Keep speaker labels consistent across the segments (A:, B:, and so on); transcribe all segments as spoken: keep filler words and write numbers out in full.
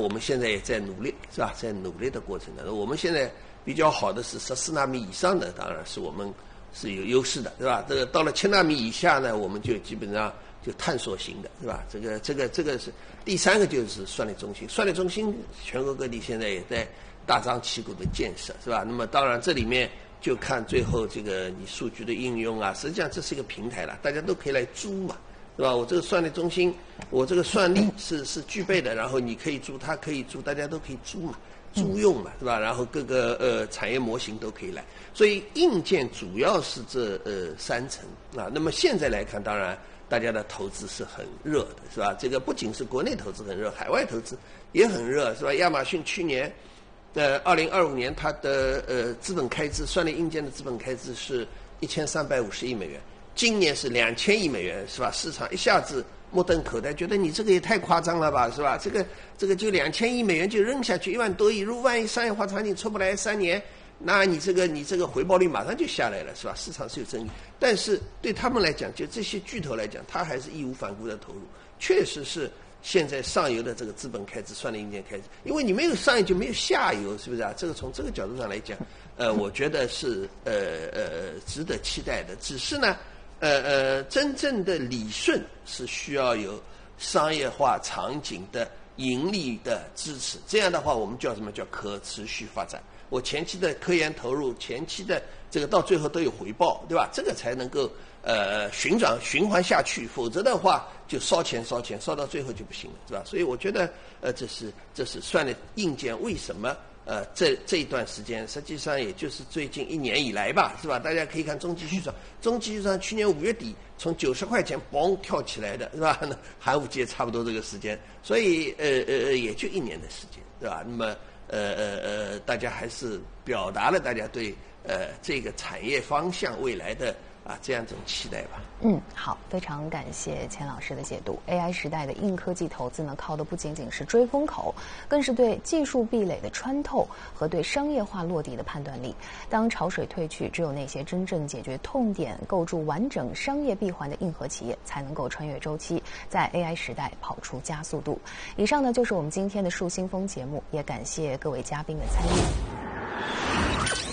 A: 我们现在也在努力，是吧？在努力的过程当中，我们现在比较好的是十四纳米以上的，当然是我们是有优势的，对吧？这个到了七纳米以下呢，我们就基本上就探索型的，是吧？这个这个这个是第三个就是算力中心，算力中心全国各地现在也在大张旗鼓的建设，是吧？那么当然这里面就看最后这个你数据的应用啊，实际上这是一个平台了，大家都可以来租嘛。是吧？我这个算力中心，我这个算力是是具备的，然后你可以租，它可以租，大家都可以租嘛，租用嘛，是吧？然后各个呃产业模型都可以来，所以硬件主要是这呃三层啊。那么现在来看，当然大家的投资是很热的，是吧？这个不仅是国内投资很热，海外投资也很热，是吧？亚马逊去年，呃，二零二五年它的呃资本开支，算力硬件的资本开支是一千三百五十亿美元。今年是两千亿美元，是吧？市场一下子目瞪口呆，觉得你这个也太夸张了吧，是吧？这个这个就两千亿美元就扔下去，一万多亿，如果万一商业化场景出不来三年，那你这个你这个回报率马上就下来了，是吧？市场是有争议，但是对他们来讲，就这些巨头来讲，他还是义无反顾的投入，确实是现在上游的这个资本开支、算力硬件开支，因为你没有上游就没有下游，是不是啊？这个从这个角度上来讲，呃，我觉得是呃呃值得期待的，只是呢。呃呃，真正的理顺是需要有商业化场景的盈利的支持，这样的话我们叫什么叫可持续发展？我前期的科研投入，前期的这个到最后都有回报，对吧？这个才能够呃循转循环下去，否则的话就烧钱烧钱，烧到最后就不行了，是吧？所以我觉得呃这是这是算力硬件为什么？呃，这这一段时间，实际上也就是最近一年以来吧，是吧？大家可以看中继续涨，中继续涨去年五月底从九十块钱嘣跳起来的，是吧？那寒武纪也差不多这个时间，所以呃呃也就一年的时间，对吧？那么呃呃呃，大家还是表达了大家对呃这个产业方向未来的啊这样一种期待吧。
B: 嗯，好，非常感谢钱老师的解读。A I 时代的硬科技投资呢，靠的不仅仅是追风口，更是对技术壁垒的穿透和对商业化落地的判断力。当潮水退去，只有那些真正解决痛点、构筑完整商业闭环的硬核企业，才能够穿越周期，在 A I 时代跑出加速度。以上呢，就是我们今天的树新风节目，也感谢各位嘉宾的参与。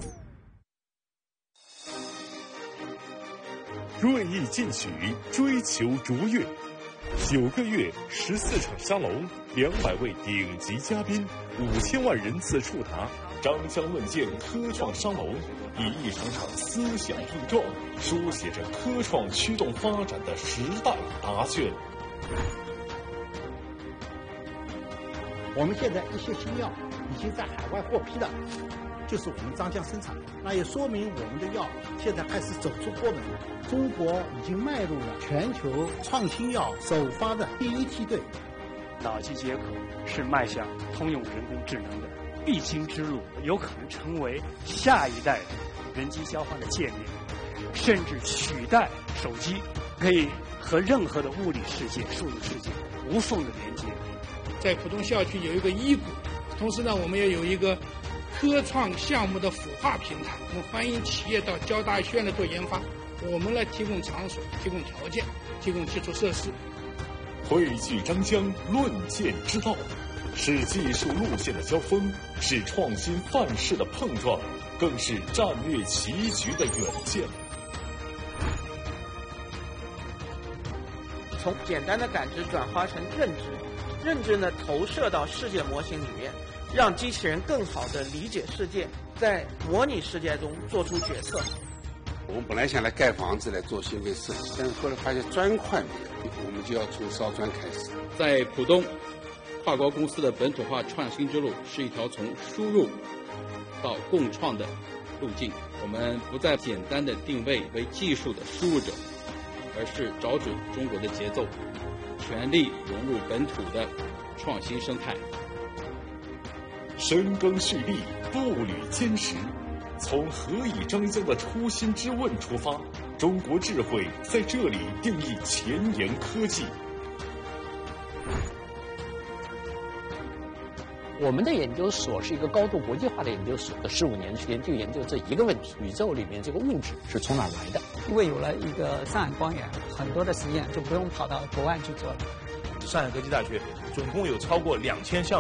C: 锐意进取，追求卓越。九个月，十四场沙龙，两百位顶级嘉宾，五千万人次触达，张江论剑科创沙龙，以一场场思想碰撞，书写着科创驱动发展的时代答卷。
D: 我们现在一些新药已经在海外获批了，就是我们张江生产，那也说明我们的药现在开始走出国门。中国已经迈入了全球创新药首发的第一梯队。
E: 脑机接口是迈向通用人工智能的必经之路，有可能成为下一代人机交换的界面，甚至取代手机，可以和任何的物理世界、数字世界无缝的连接。
F: 在浦东校区有一个医谷，同时呢，我们也有一个科创项目的孵化平台，我们欢迎企业到交大医院来做研发，我们来提供场所、提供条件、提供基础设施。
C: 汇聚张江，论剑之道，是技术路线的交锋，是创新范式的碰撞，更是战略棋局的远见。
G: 从简单的感知转化成认知，认知呢投射到世界模型里面，让机器人更好地理解世界，在模拟世界中做出决策。
H: 我们本来想来盖房子来做新规设计，但是后来发现砖块没有，我们就要从烧砖开始。
I: 在浦东，跨国公司的本土化创新之路是一条从输入到共创的路径。我们不再简单的定位为技术的输入者，而是找准中国的节奏，全力融入本土的创新生态。
C: 深耕蓄力，步履坚实，从何以张江的初心之问出发，中国智慧在这里定义前沿科技。
J: 我们的研究所是一个高度国际化的研究所，十五年时间就研究这一个问题：宇宙里面这个物质是从哪来的？
K: 因为有了一个上海光源，很多的实验就不用跑到国外去做了。
L: 上海科技大学总共有超过两千项